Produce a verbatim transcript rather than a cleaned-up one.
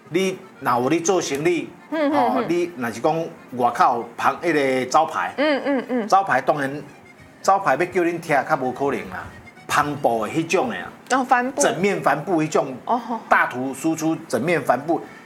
你若有你做生意，哦，你若是讲外口旁迄个招牌，嗯嗯嗯，招牌当然招牌要叫恁贴较无可能啦，帆布的迄种的啊， 哦，帆布， 整面帆布迄种，哦，大图输出整面帆布，